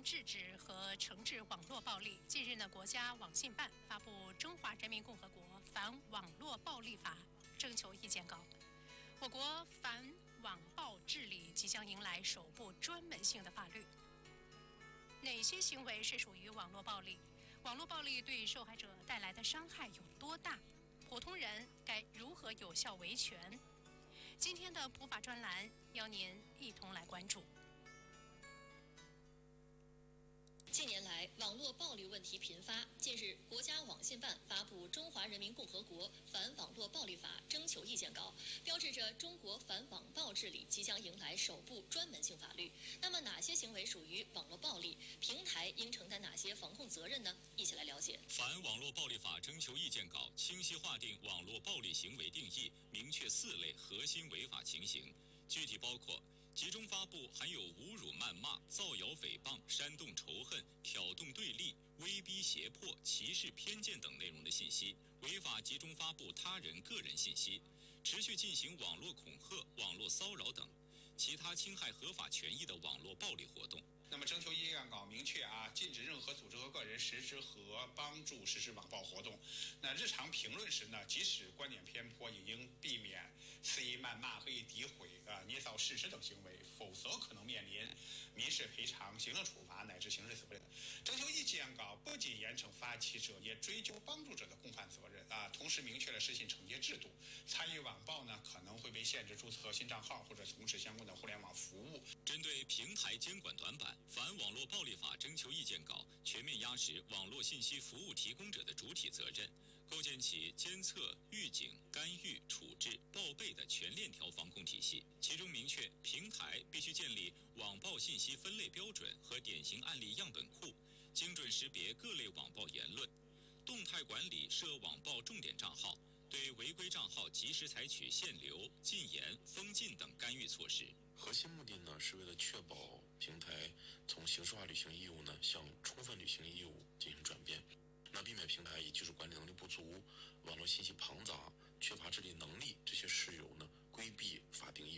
制止和惩治网络暴力。近日呢，国家网信办发布《中华人民共和国反网络暴力法》征求意见稿。我国反网暴治理即将迎来首部专门性的法律。哪些行为是属于网络暴力？网络暴力对受害者带来的伤害有多大？普通人该如何有效维权？今天的普法专栏邀您一同来关注。 近年来，网络暴力问题频发。近日，国家网信办发布《中华人民共和国反网络暴力法》征求意见稿，标志着中国反网暴治理即将迎来首部专门性法律。那么，哪些行为属于网络暴力？平台应承担哪些防控责任呢？一起来了解。 反网络暴力法征求意见稿清晰划定网络暴力行为定义，明确4类核心违法情形，具体包括集中发布含有侮辱、谩骂、造谣诽谤、煽动仇恨、挑动对立、威逼胁迫、歧视偏见等内容的信息；违法集中发布他人个人信息；持续进行网络恐吓、网络骚扰等其他侵害合法权益的网络暴力活动。 那么征求意见稿明确禁止任何组织和个人实施和帮助实施网暴活动。那日常评论时呢，即使观点偏颇，也应避免肆意谩骂、恶意诋毁、捏造事实等行为，否则可能面临民事赔偿、行政处罚乃至刑事责任。征求意见稿不仅严惩发起者，也追究帮助者的共犯责任同时明确了失信惩戒制度。参与网暴呢，可能会被限制注册新账号或者从事相关的互联网服务。 针对平台监管短板，反网络暴力法征求意见稿全面压实网络信息服务提供者的主体责任，构建起监测、预警、干预、处置、报备的全链条防控体系。其中明确，平台必须建立网暴信息分类标准和典型案例样本库，精准识别各类网暴言论，动态管理涉网暴重点账号，对违规账号及时采取限流、禁言、封禁等干预措施。 核心目的呢，是为了确保平台从形式化履行义务呢向充分履行义务进行转变，那避免平台以技术管理能力不足、网络信息庞杂、缺乏治理能力这些事由呢规避法定义务。